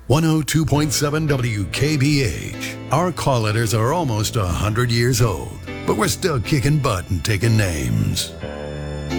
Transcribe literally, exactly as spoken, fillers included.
one oh two point seven W K B H. Our call letters are almost one hundred years old, but we're still kicking butt and taking names.